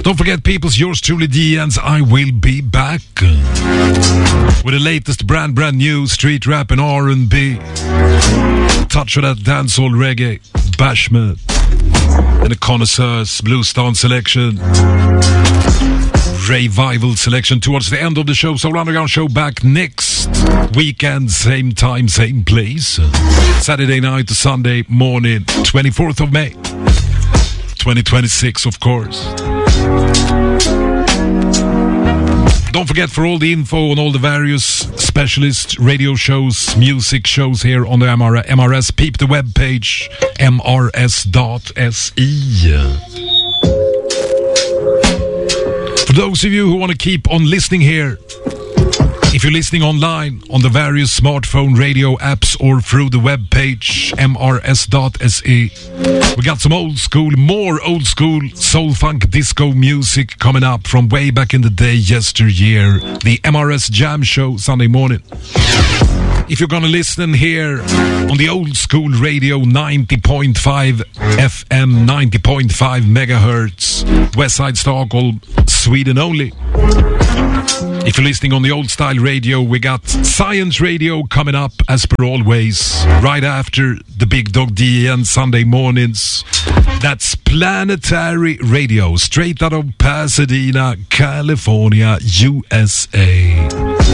Don't forget, peoples, yours truly, DN's I will be back with the latest brand new street rap and R&B. Touch of that dancehall reggae, bashment, and the connoisseurs blues dance selection, revival selection towards the end of the show. Soul Underground show back next weekend, same time, same place, Saturday night to Sunday morning, 24th of May 2026, of course. Don't forget, for all the info on all the various specialist radio shows, music shows here on the MRS, peep the webpage mrs.se. For those of you who want to keep on listening here, if you're listening online on the various smartphone radio apps or through the webpage mrs.se, we got some more old school soul funk disco music coming up from way back in the day, yesteryear. The MRS Jam Show Sunday morning. If you're gonna listen here on the old school radio, 90.5 FM, 90.5 megahertz, Westside Stockholm, Sweden only. If you're listening on the old style radio, we got Science Radio coming up as per always, right after the Big Dog DN Sunday mornings. That's Planetary Radio, straight out of Pasadena, California, USA.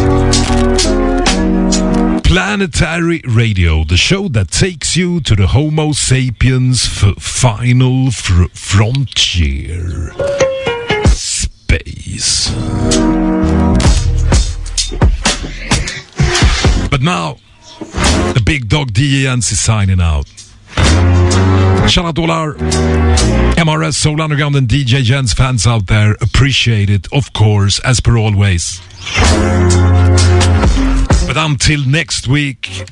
Planetary Radio, the show that takes you to the Homo sapiens final frontier. Space. But now, the Big Dog DNs is signing out. Shout out to all our MRS, Soul Underground and DJ Jens fans out there. Appreciate it, of course, as per always. But until next weekend,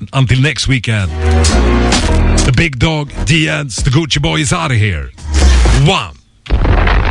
the Big Dog DNs, the Gucci Boy is out of here. 1,